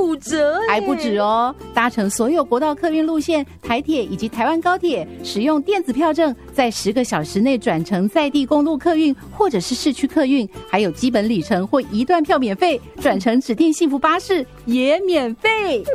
骨折还不止哦，搭乘所有国道客运路线、台铁以及台湾高铁，使用电子票证，在10个小时内转乘在地公路客运或者是市区客运，还有基本里程或一段票免费，转乘指定幸福巴士也免费。